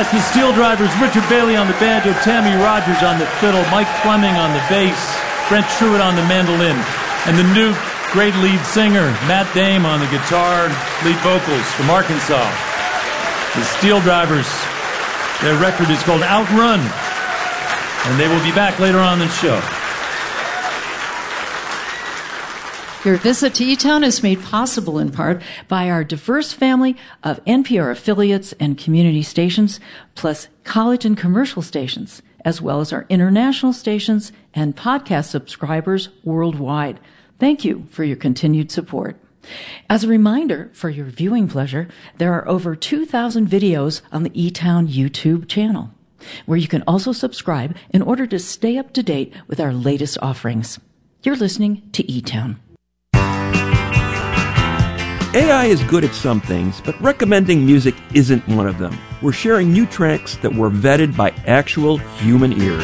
That's the Steel Drivers, Richard Bailey on the banjo, Tammy Rogers on the fiddle, Mike Fleming on the bass, Brent Truitt on the mandolin, and the new great lead singer, Matt Dame on the guitar, lead vocals from Arkansas. The Steel Drivers, their record is called Outrun, and they will be back later on in the show. Your visit to E-Town is made possible in part by our diverse family of NPR affiliates and community stations, plus college and commercial stations, as well as our international stations and podcast subscribers worldwide. Thank you for your continued support. As a reminder, for your viewing pleasure, there are over 2,000 videos on the E-Town YouTube channel, where you can also subscribe in order to stay up to date with our latest offerings. You're listening to E-Town. AI is good at some things, but recommending music isn't one of them. We're sharing new tracks that were vetted by actual human ears.